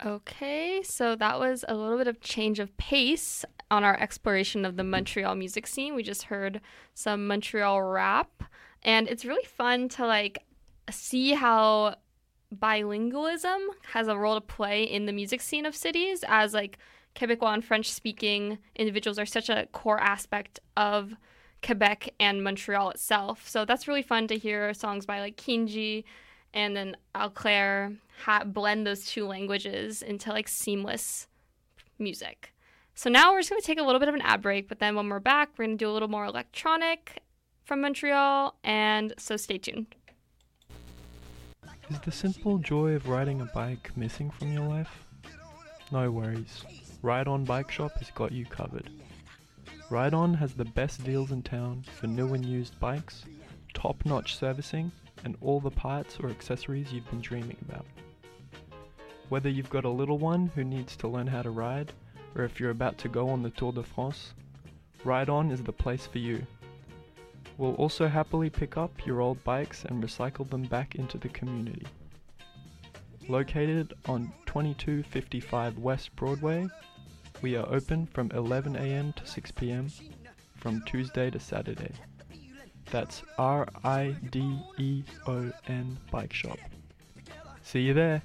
Okay, so that was a little bit of change of pace on our exploration of the Montreal music scene. We just heard some Montreal rap, and it's really fun to see how bilingualism has a role to play in the music scene of cities, as Quebecois and French speaking individuals are such a core aspect of Quebec and Montreal itself. So that's really fun to hear songs by Kinji and then Al Claire blend those two languages into seamless music. So now we're just going to take a little bit of an ad break, but then when we're back, we're going to do a little more electronic from Montreal, and so stay tuned. Is the simple joy of riding a bike missing from your life? No worries. Ride On Bike Shop has got you covered. Ride On has the best deals in town for new and used bikes, top-notch servicing, and all the parts or accessories you've been dreaming about. Whether you've got a little one who needs to learn how to ride, or if you're about to go on the Tour de France, Ride On is the place for you. We'll also happily pick up your old bikes and recycle them back into the community. Located on 2255 West Broadway, we are open from 11 a.m. to 6 p.m. from Tuesday to Saturday. That's RIDEON Bike Shop. See you there!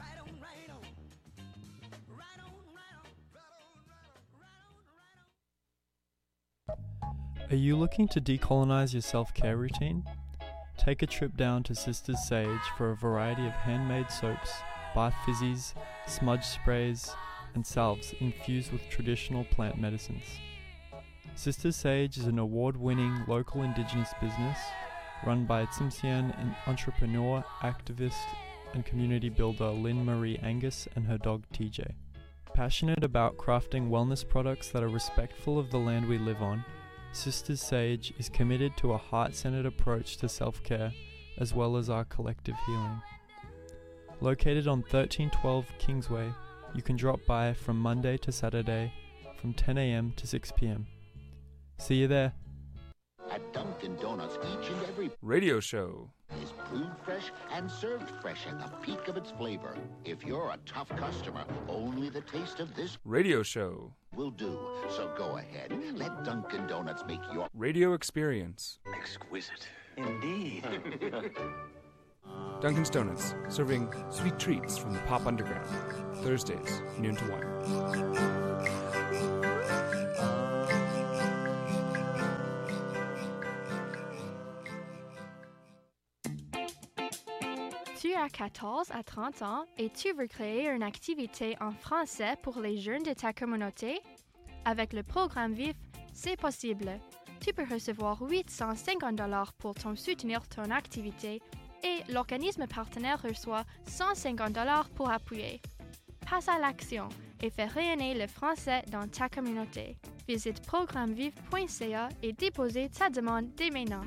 Are you looking to decolonize your self-care routine? Take a trip down to Sisters Sage for a variety of handmade soaps, bath fizzies, smudge sprays, and salves infused with traditional plant medicines. Sisters Sage is an award-winning local Indigenous business run by Tsimshian entrepreneur, activist, and community builder Lynn Marie Angus and her dog TJ. Passionate about crafting wellness products that are respectful of the land we live on, Sisters Sage is committed to a heart-centered approach to self-care as well as our collective healing. Located on 1312 Kingsway, you can drop by from Monday to Saturday from 10 a.m. to 6 p.m. See you there. At Dunkin' Donuts, each and every radio show is brewed fresh and served fresh at the peak of its flavor. If you're a tough customer, only the taste of this radio show will do. So go ahead, let Dunkin' Donuts make your radio experience exquisite. Indeed. Dunkin's Donuts, serving sweet treats from the Pop Underground. Thursdays, noon to 1. Tu as 14 à 30 ans et tu veux créer une activité en français pour les jeunes de ta communauté? Avec le programme VIF, c'est possible. Tu peux recevoir 850 $ pour soutenir ton activité et l'organisme partenaire reçoit 150 $ pour appuyer. Passe à l'action et fais rayonner le français dans ta communauté. Visite programmeviv.ca et dépose ta demande dès maintenant.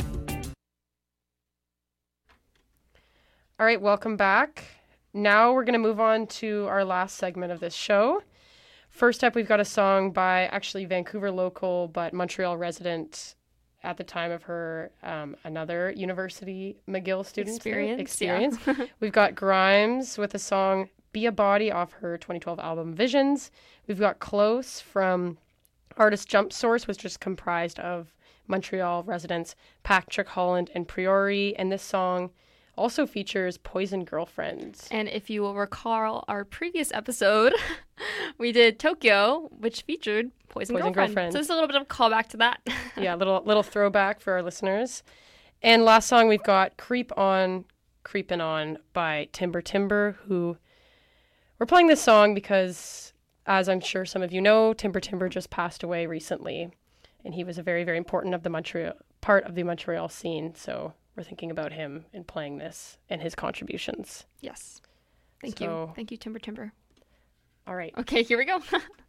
All right, welcome back. Now we're going to move on to our last segment of this show. First up, we've got a song by actually Vancouver local, but Montreal resident at the time of her another University McGill student experience. Yeah. We've got Grimes with the song Be a Body off her 2012 album Visions. We've got Close from artist Jump Source, which is comprised of Montreal residents Patrick Holland and Priori, and this song also features Poison Girlfriends. And if you will recall our previous episode, we did Tokyo, which featured Poison Girlfriend. So it's a little bit of a callback to that. Yeah, little throwback for our listeners. And last song we've got Creepin' On by Timber, who we're playing this song because, as I'm sure some of you know, Timber just passed away recently. And he was a very, very important part of the Montreal scene. So we're thinking about him in playing this and his contributions. Yes. Thank you. Thank you, Timber. All right. Okay, here we go.